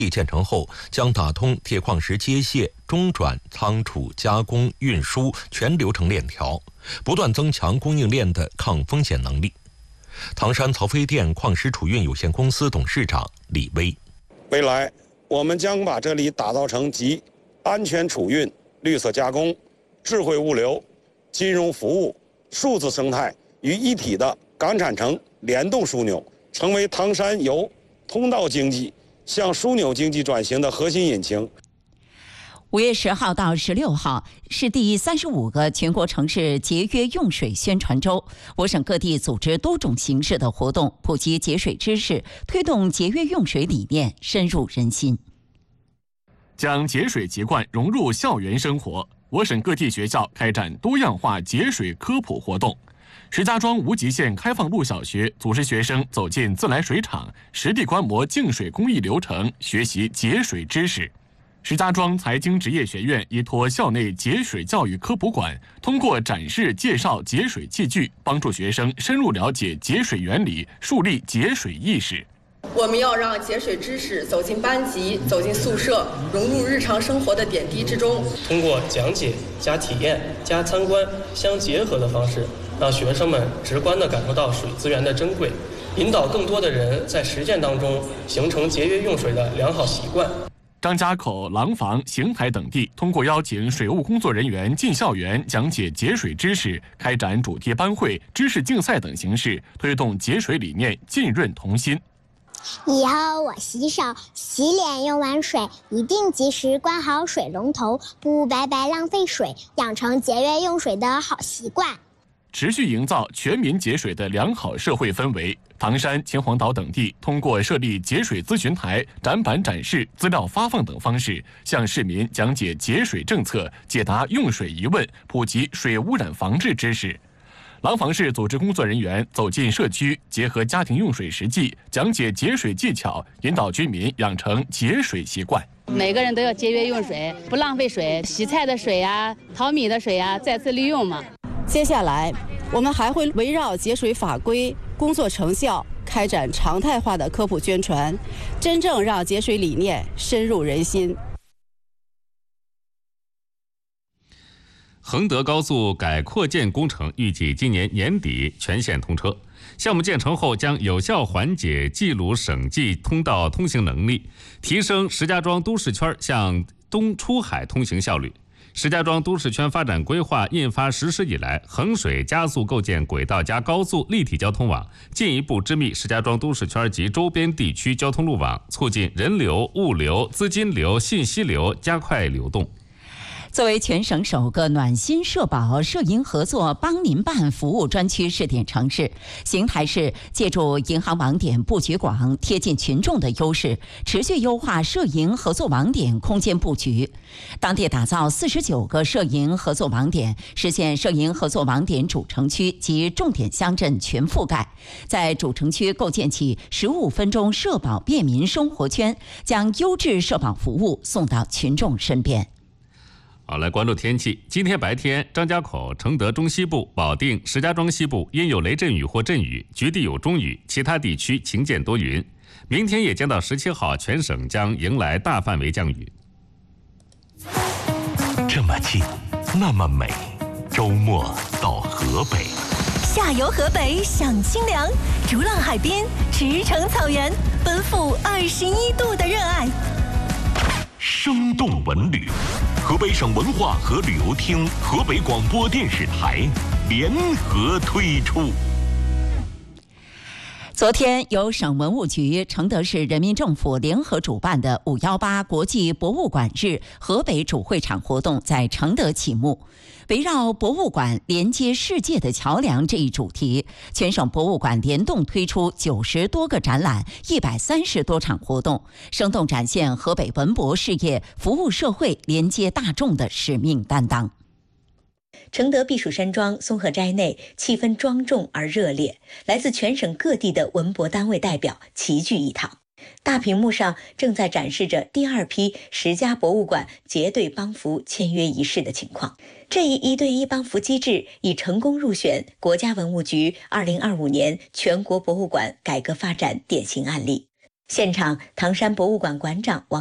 建成后，将打通铁矿石接卸、中转、仓储、加工、运输全流程链条，不断增强供应链的抗风险能力。唐山曹妃甸矿石储运有限公司董事长李威： 未来我们将把这里打造成集安全储运、绿色加工、智慧物流、金融服务、数字生态于一体的港产城联动枢纽，成为唐山由通道经济向枢纽经济转型的核心引擎。 5月10号到16号是第35个全国城市节约用水宣传周，我省各地组织多种形式的活动，普及节水知识，推动节约用水理念深入人心。 将节水习惯融入校园生活，我省各地学校开展多样化节水科普活动。石家庄无极县开放路小学组织学生走进自来水厂，实地观摩净水工艺流程，学习节水知识。石家庄财经职业学院依托校内节水教育科普馆，通过展示介绍节水器具，帮助学生深入了解节水原理，树立节水意识。 我们要让节水知识走进班级、走进宿舍，融入日常生活的点滴之中。 通过讲解加体验加参观相结合的方式，让学生们直观地感受到水资源的珍贵，引导更多的人在实践当中形成节约用水的良好习惯。 张家口、廊坊、邢台等地通过邀请水务工作人员进校园讲解节水知识，开展主题班会、知识竞赛等形式，推动节水理念浸润童心。 以后我洗手、洗脸用完水一定及时关好水龙头，不白白浪费水，养成节约用水的好习惯。 持续营造全民节水的良好社会氛围。唐山、秦皇岛等地通过设立节水咨询台、展板展示、资料发放等方式，向市民讲解节水政策，解答用水疑问，普及水污染防治知识。廊坊市组织工作人员走进社区，结合家庭用水实际，讲解节水技巧，引导居民养成节水习惯。 每个人都要节约用水，不浪费水，洗菜的水啊、淘米的水啊，再次利用嘛。 接下来，我们还会围绕节水法规、工作成效，开展常态化的科普宣传，真正让节水理念深入人心。 衡德高速改扩建工程预计今年年底全线通车。项目建成后，将有效缓解冀鲁省际通道通行能力，提升石家庄都市圈向东出海通行效率。石家庄都市圈发展规划印发实施以来，衡水加速构建轨道加高速立体交通网，进一步织密石家庄都市圈及周边地区交通路网，促进人流、物流、资金流、信息流加快流动。 作为全省首个暖心社保社银合作帮您办服务专区试点城市，邢台市借助银行网点布局广、贴近群众的优势，持续优化社银合作网点空间布局。当地打造49个社银合作网点，实现社银合作网点主城区及重点乡镇全覆盖。在主城区构建起15分钟社保便民生活圈，将优质社保服务送到群众身边。 好，来关注天气。今天白天，张家口、承德中西部、保定、石家庄西部因有雷阵雨或阵雨，局地有中雨，其他地区晴间多云。明天夜间到17号，全省将迎来大范围降雨。 这么近，那么美，周末到河北。 下游河北享清凉，逐浪海滨，驰骋草原，奔赴21度的热爱。 生动文旅，河北省文化和旅游厅、河北广播电视台联合推出。 昨天，由省文物局、承德市人民政府联合主办的518国际博物馆日河北主会场活动在承德启幕。围绕博物馆连接世界的桥梁这一主题，全省博物馆联动推出90多个展览、130多场活动，生动展现河北文博事业服务社会、连接大众的使命担当。 承德避暑山庄松鹤斋内气氛庄重而热烈，来自全省各地的文博单位代表齐聚一堂。大屏幕上正在展示着第2批10家博物馆结对帮扶签约仪式的情况。这一1对1帮扶机制已成功入选国家文物局2025年全国博物馆改革发展典型案例。 现场，唐山博物馆馆长王